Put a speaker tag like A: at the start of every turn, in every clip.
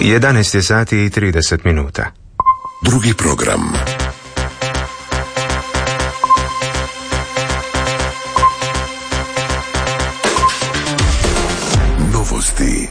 A: 11 je sati i 30 minuta.
B: Drugi program. Novosti.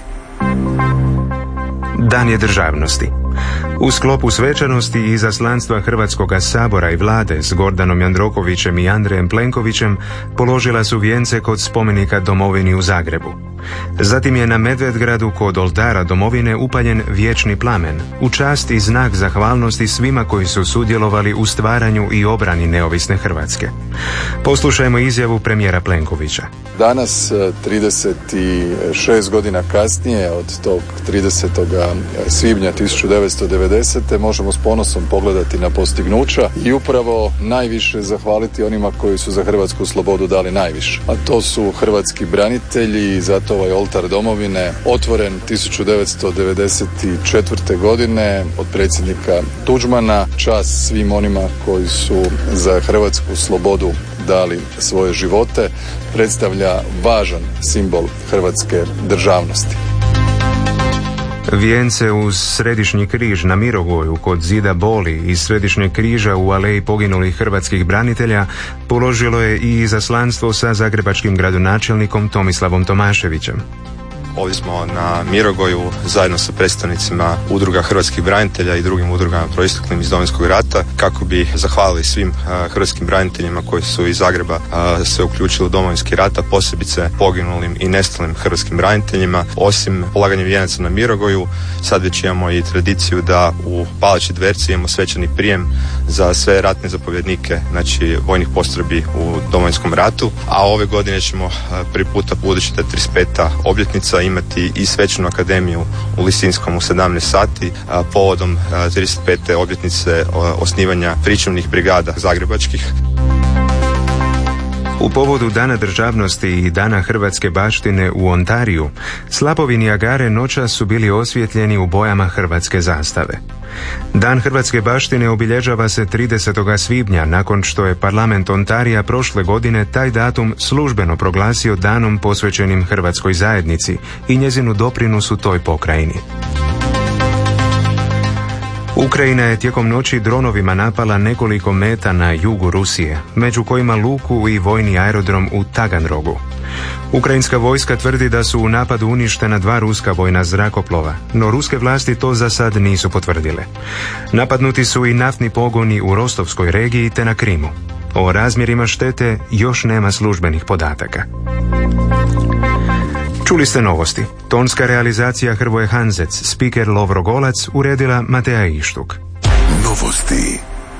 A: Dan je državnosti. U sklopu svečanosti i izaslanstva Hrvatskoga sabora i vlade s Gordanom Jandrokovićem i Andrejem Plenkovićem položila su vijence kod spomenika domovini u Zagrebu. Zatim je na Medvedgradu kod oltara domovine upaljen vječni plamen, u čast i znak zahvalnosti svima koji su sudjelovali u stvaranju i obrani neovisne Hrvatske. Poslušajmo izjavu premijera Plenkovića.
C: Danas, 36 godina kasnije od tog 30. svibnja 1990. možemo s ponosom pogledati na postignuća i upravo najviše zahvaliti onima koji su za hrvatsku slobodu dali najviše. A to su hrvatski branitelji i zato ovaj oltar domovine otvoren 1994. godine od predsjednika Tuđmana. Čast svim onima koji su za hrvatsku slobodu dali svoje živote, predstavlja važan simbol hrvatske državnosti.
A: Vijence uz Središnji križ na Mirogoju kod zida Boli i Središnjeg križa u aleji poginulih hrvatskih branitelja položilo je i izaslanstvo sa zagrebačkim gradonačelnikom Tomislavom Tomaševićem.
D: Ovdje smo na Mirogoju zajedno sa predstavnicima udruga hrvatskih branitelja i drugim udrugama proisteklim iz Domovinskog rata kako bi zahvalili svim hrvatskim braniteljima koji su iz Zagreba se uključili u Domovinski rat, a posebice poginulim i nestalim hrvatskim braniteljima. Osim polaganja vijenaca na Mirogoju, sad već imamo i tradiciju da u Palači Dverci imamo svečani prijem za sve ratne zapovjednike, znači vojnih postrojbi u Domovinskom ratu, a ove godine ćemo prvi puta, budući da je 35. obljetnica, imati i svečanu akademiju u Lisinskom u 17 sati povodom 35. obljetnice osnivanja pričuvnih brigada zagrebačkih.
A: U povodu Dana državnosti i Dana hrvatske baštine u Ontariju, slapovi Nijagare noćas su bili osvjetljeni u bojama hrvatske zastave. Dan hrvatske baštine obilježava se 30. svibnja nakon što je parlament Ontarija prošle godine taj datum službeno proglasio danom posvećenim hrvatskoj zajednici i njezinu doprinosu toj pokrajini. Ukrajina je tijekom noći dronovima napala nekoliko meta na jugu Rusije, među kojima luku i vojni aerodrom u Taganrogu. Ukrajinska vojska tvrdi da su u napadu uništena 2 ruska vojna zrakoplova, no ruske vlasti to za sad nisu potvrdile. Napadnuti su i naftni pogoni u Rostovskoj regiji te na Krimu. O razmjerima štete još nema službenih podataka. Čuli ste novosti. Tonska realizacija Hrvoje Hanzec, spiker Lovro Golac, uredila Mateja Ištuk.
B: Novosti.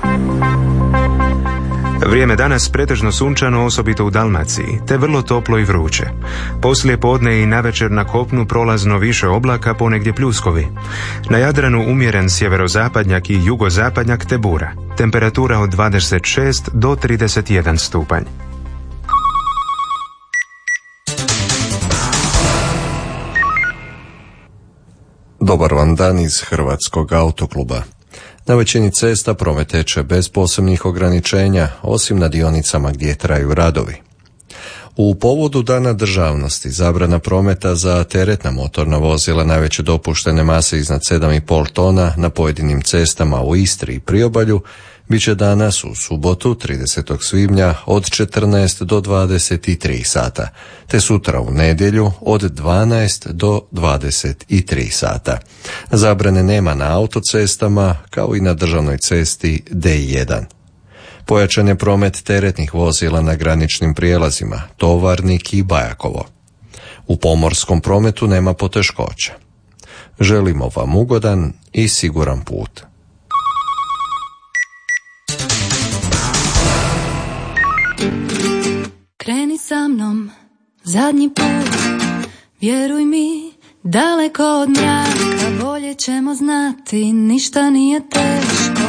A: Vrijeme danas pretežno sunčano, osobito u Dalmaciji, te vrlo toplo i vruće. Poslije podne i navečer na kopnu prolazno više oblaka, ponegdje pljuskovi. Na Jadranu umjeren sjeverozapadnjak i jugozapadnjak te bura. Temperatura od 26 do 31 stupanj.
E: Dobar vam dan iz Hrvatskog autokluba. Na većini cesta promet teče bez posebnih ograničenja, osim na dionicama gdje traju radovi. U povodu Dana državnosti zabrana prometa za teretna motorna vozila najveće dopuštene mase iznad 7,5 tona na pojedinim cestama u Istri i Priobalju bit će danas u subotu 30. svibnja od 14 do 23 sata, te sutra u nedjelju od 12 do 23 sata. Zabrane nema na autocestama kao i na državnoj cesti D1. Pojačan je promet teretnih vozila na graničnim prijelazima Tovarnik i Bajakovo. U pomorskom prometu nema poteškoća. Želimo vam ugodan i siguran put.
F: Kreni sa mnom zadnji put, vjeruj mi, daleko od mraka, bolje ćemo znati, ništa nije teško.